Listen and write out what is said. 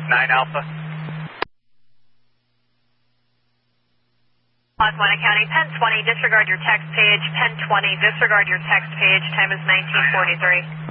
9 Alpha. Lackawanna County, Penn 20, disregard your text page. Penn 20, disregard your text page. Time is 19:43.